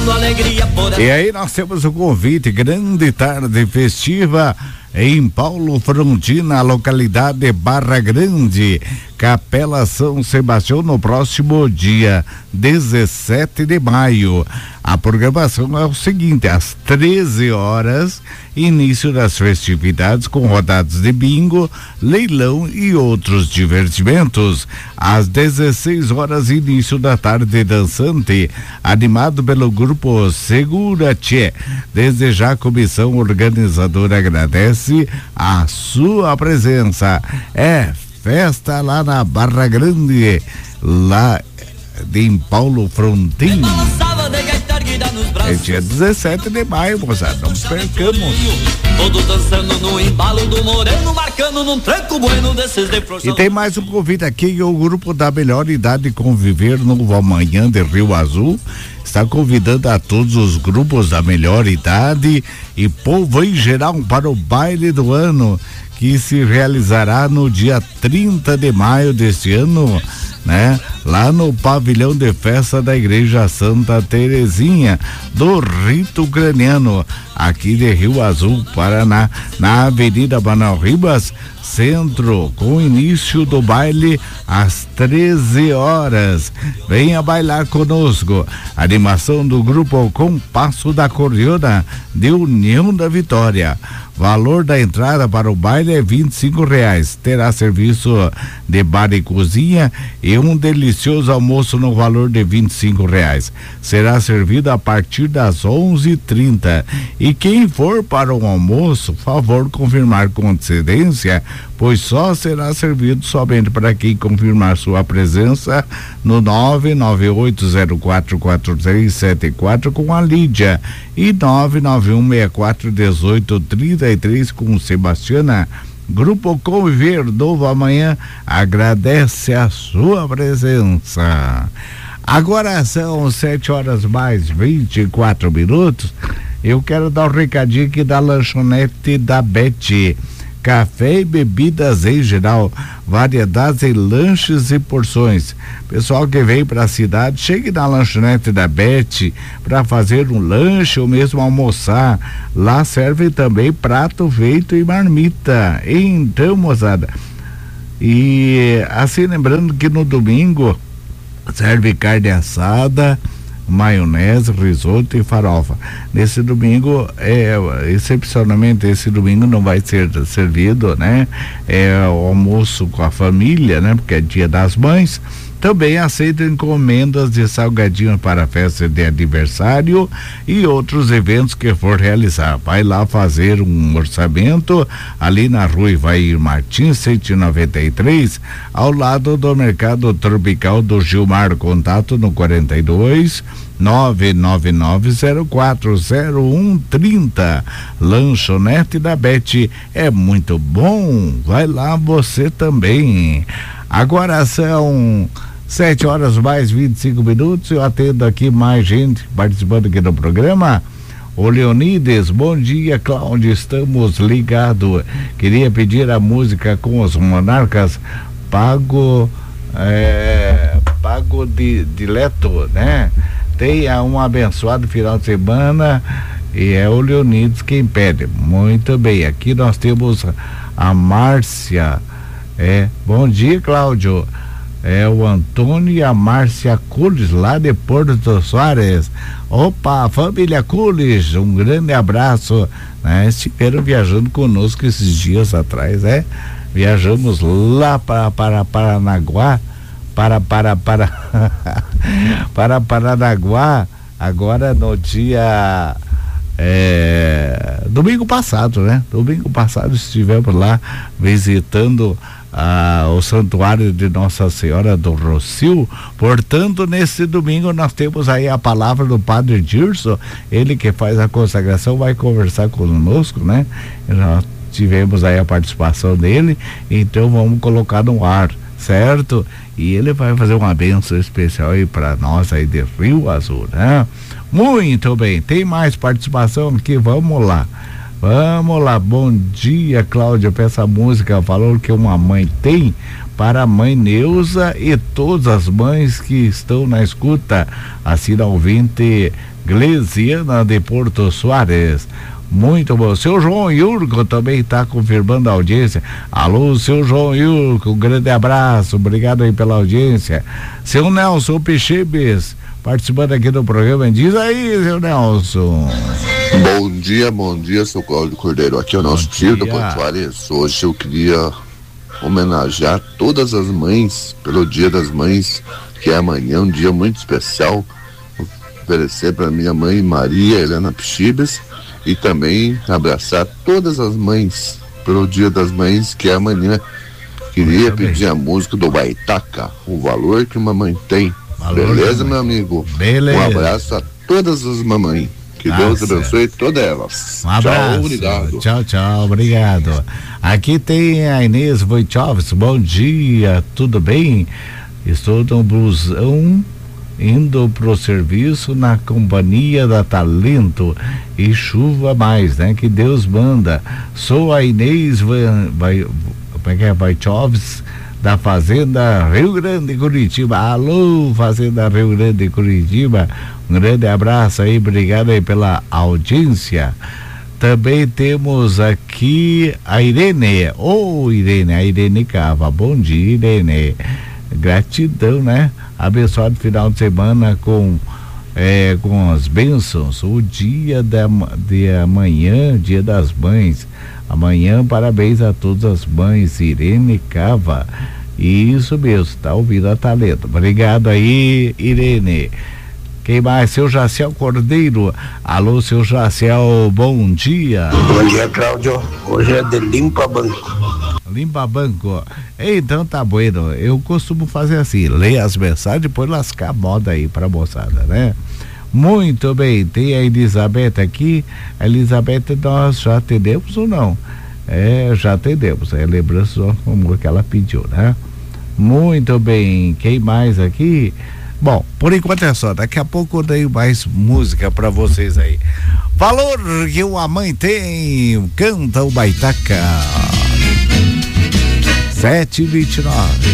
trazendo alegria por E aí nós temos o convite, grande tarde festiva em Paulo Frontina, localidade Barra Grande, Capela São Sebastião, no próximo dia 17 de maio. A programação é o seguinte: às 13 horas, início das festividades com rodadas de bingo, leilão e outros divertimentos. Às 16 horas, início da tarde dançante, animado pelo grupo Segura Tchê. Desde já a comissão organizadora agradece a sua presença. É festa lá na Barra Grande, lá em Paulo Frontin. É dia 17 de maio, moçada, não percamos. Todos dançando no embalo do moreno, marcando num tranco bueno desses de flor. E tem mais um convite aqui: o grupo da Melhor Idade Conviver Novo Amanhã de Rio Azul está convidando a todos os grupos da melhor idade e povo em geral para o baile do ano, que se realizará no dia 30 de maio deste ano, né? Lá no pavilhão de festa da Igreja Santa Terezinha do Rito Ucraniano, aqui de Rio Azul, Paraná, na Avenida Manuel Ribas, centro, com início do baile às 13 horas. Venha bailar conosco. Animação do grupo Compasso da Cordiona de União da Vitória. Valor da entrada para o baile é R$25. Terá serviço de bar e cozinha e um delicioso almoço no valor de R$25. Será servido a partir das 11h30. E quem for para o almoço, favor confirmar com antecedência, pois só será servido somente para quem confirmar sua presença no 998044374 com a Lídia e 991641833 com Sebastiana. Grupo Conviver Novo Amanhã agradece a sua presença. Agora são 7 horas mais 24 minutos. Eu quero dar um recadinho aqui da lanchonete da Bete. Café e bebidas em geral, variedades em lanches e porções. Pessoal que vem para a cidade, chegue na lanchonete da Bete para fazer um lanche ou mesmo almoçar. Lá serve também prato feito e marmita. Então, moçada, e assim, lembrando que no domingo serve carne assada, maionese, risoto e farofa. Nesse domingo, excepcionalmente esse domingo não vai ser servido, né? O almoço com a família, né? Porque é Dia das Mães. Também aceita encomendas de salgadinhos para festa de aniversário e outros eventos que for realizar. Vai lá fazer um orçamento ali na Rua Ivair Martins 193, ao lado do Mercado Tropical do Gilmar. Contato no 42 999040130. Lanchonete da Bete é muito bom. Vai lá você também. Agora são 7 horas mais 25 minutos. Eu atendo aqui mais gente participando aqui do programa. O Leonides, bom dia, Cláudio, estamos ligados. Queria pedir a música com os Monarcas, Pago dileto, né? Tenha um abençoado final de semana. E é o Leonides quem pede. Muito bem, aqui nós temos a Márcia. Bom dia, Cláudio. O Antônio e a Márcia Cules, lá de Porto Soares. Opa, família Cules, um grande abraço, né? Estiveram viajando conosco esses dias atrás, viajamos lá para Paranaguá, para Paranaguá, agora no dia domingo passado, né? Domingo passado estivemos lá visitando o santuário de Nossa Senhora do Rocio. Portanto, nesse domingo nós temos aí a palavra do Padre Dirso, ele que faz a consagração, vai conversar conosco, né? Nós tivemos aí a participação dele, então vamos colocar no ar, certo? E ele vai fazer uma bênção especial aí para nós aí de Rio Azul, né? Muito bem, tem mais participação aqui, vamos lá, bom dia, Cláudia, peça música, falou que uma mãe tem, para a mãe Neuza e todas as mães que estão na escuta, assina ouvinte Glesiana de Porto Soares. Muito bom. Seu João Yurko também está confirmando a audiência. Alô, seu João Yurko, um grande abraço, obrigado aí pela audiência. Seu Nelson Pichibes, participando aqui do programa. Diz aí, seu Nelson. Bom dia, seu Cláudio Cordeiro. Aqui é o nosso tio da Porto Soares. Hoje eu queria homenagear todas as mães pelo Dia das Mães, que é amanhã, um dia muito especial. Oferecer para minha mãe Maria Helena Pichibes e também abraçar todas as mães pelo Dia das Mães, que é amanhã. Queria pedir a música do Baitaca, O Valor que uma Mãe Tem. Beleza, meu amigo? Beleza. Um abraço a todas as mamães. Que Deus abençoe todas elas. Um abraço. Tchau, obrigado. Tchau, obrigado. Aqui tem a Inês Wojciechowski. Bom dia, tudo bem? Estou no busão indo pro serviço na companhia da Talento e chuva mais, né? Que Deus manda. Sou a Inês Wojciechowski da Fazenda Rio Grande, Curitiba. Alô, Fazenda Rio Grande, Curitiba. Um grande abraço aí, obrigado aí pela audiência. Também temos aqui a Irene. Irene, a Irene Cava. Bom dia, Irene. Gratidão, né? Abençoado final de semana com as bênçãos. O dia de amanhã, Dia das Mães. Amanhã, parabéns a todas as mães. Irene Cava. Isso mesmo, tá ouvindo a Talento. Obrigado aí, Irene. Quem mais? Seu Jaciel Cordeiro. Alô, seu Jaciel, bom dia. Bom dia, Cláudio. Hoje é de Limpa Banco. Limpa Banco. Então tá bueno. Eu costumo fazer assim, ler as mensagens e depois lascar a moda aí pra moçada, né? Muito bem, tem a Elizabeth aqui. A Elizabeth nós já atendemos ou não? Já atendemos. É lembrança como que ela pediu, né? Muito bem. Quem mais aqui? Bom, por enquanto é só. Daqui a pouco eu dei mais música pra vocês aí. Valor que uma mãe tem. Canta o Baitaca. 7h29.